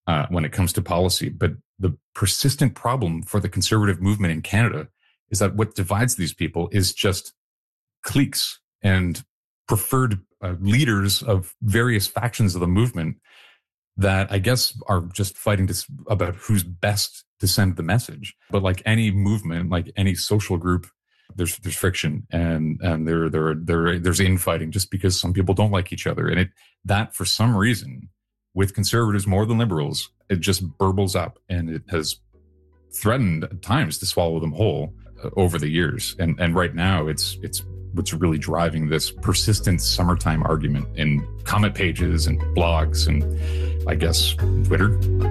when it comes to policy. But the persistent problem for the conservative movement in Canada is that what divides these people is just cliques and preferred leaders of various factions of the movement that I guess are just fighting about who's best to send the message. But like any movement, like any social group, there's friction and there's infighting just because some people don't like each other. And that for some reason with conservatives more than liberals, it just burbles up, and it has threatened at times to swallow them whole over the years. And right now it's what's really driving this persistent summertime argument in comment pages and blogs and I guess Twitter.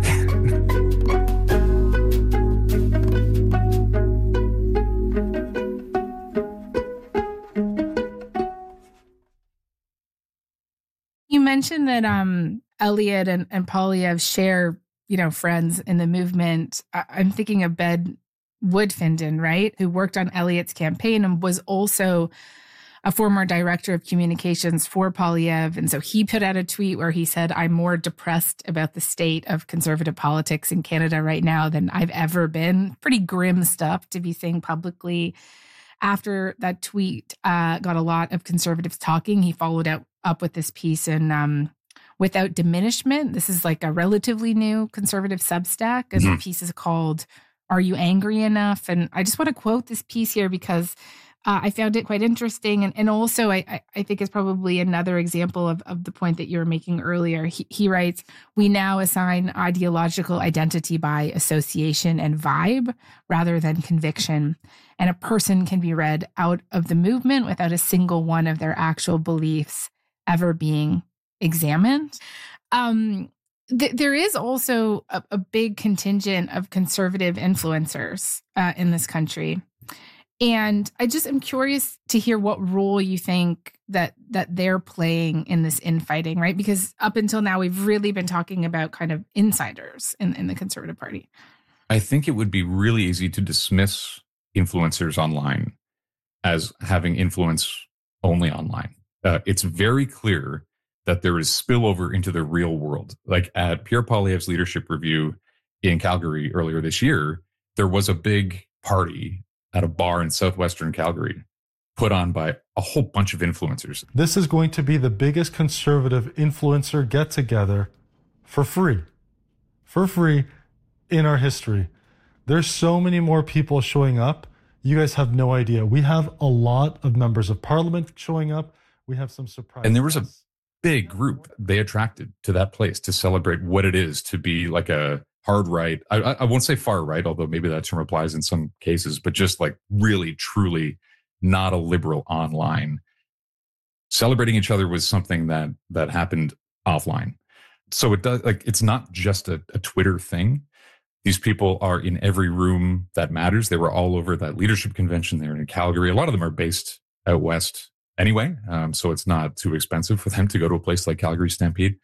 You mentioned that Elliott and Poilievre share, friends in the movement. I'm thinking of Ben Woodfinden, right, who worked on Elliott's campaign and was also a former director of communications for Poilievre. And so he put out a tweet where he said, "I'm more depressed about the state of conservative politics in Canada right now than I've ever been." Pretty grim stuff to be saying publicly. After that tweet got a lot of conservatives talking, he followed up with this piece in Without Diminishment. This is like a relatively new conservative Substack. And the piece is called "Are You Angry Enough?" And I just want to quote this piece here because I found it quite interesting. And also, I think it's probably another example of the point that you were making earlier. He writes, "We now assign ideological identity by association and vibe rather than conviction. And a person can be read out of the movement without a single one of their actual beliefs ever being examined." There is also a big contingent of conservative influencers in this country. And I just am curious to hear what role you think that they're playing in this infighting, right? Because up until now, we've really been talking about kind of insiders in the Conservative Party. I think it would be really easy to dismiss influencers online as having influence only online. It's very clear that there is spillover into the real world. Like at Pierre Poilievre's leadership review in Calgary earlier this year, there was a big party at a bar in southwestern Calgary put on by a whole bunch of influencers. This is going to be the biggest conservative influencer get-together for free in our history. There's so many more people showing up. You guys have no idea. We have a lot of members of parliament showing up. We have some surprises. And there was a big group they attracted to that place to celebrate what it is to be like a hard right. I won't say far right, although maybe that term applies in some cases, but just like really, truly not a liberal online. Celebrating each other was something that happened offline. So it does, like, it's not just a Twitter thing. These people are in every room that matters. They were all over that leadership convention there in Calgary. A lot of them are based out west anyway, so it's not too expensive for them to go to a place like Calgary Stampede.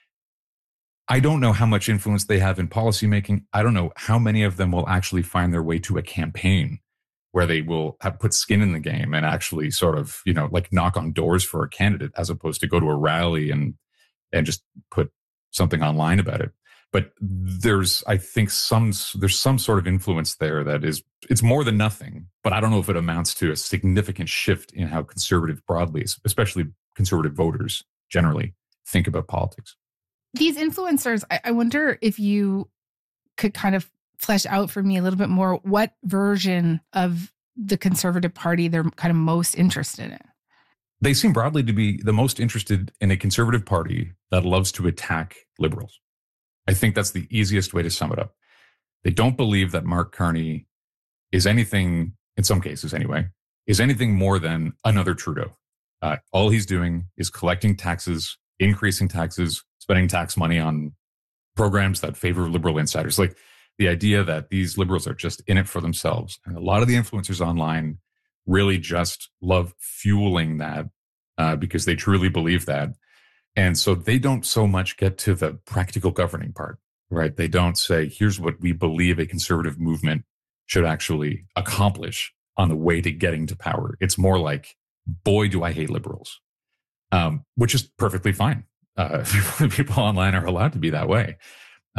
I don't know how much influence they have in policymaking. I don't know how many of them will actually find their way to a campaign where they will have put skin in the game and actually sort of, like knock on doors for a candidate as opposed to go to a rally and just put something online about it. But there's some sort of influence there that it's more than nothing, but I don't know if it amounts to a significant shift in how conservative broadly, especially conservative voters generally, think about politics. These influencers, I wonder if you could kind of flesh out for me a little bit more what version of the Conservative Party they're kind of most interested in. They seem broadly to be the most interested in a Conservative Party that loves to attack liberals. I think that's the easiest way to sum it up. They don't believe that Mark Carney is anything, in some cases anyway, is anything more than another Trudeau. All he's doing is collecting taxes, increasing taxes, spending tax money on programs that favor liberal insiders. Like the idea that these liberals are just in it for themselves. And a lot of the influencers online really just love fueling that because they truly believe that. And so they don't so much get to the practical governing part, right? They don't say, here's what we believe a conservative movement should actually accomplish on the way to getting to power. It's more like, boy, do I hate liberals, which is perfectly fine. People online are allowed to be that way.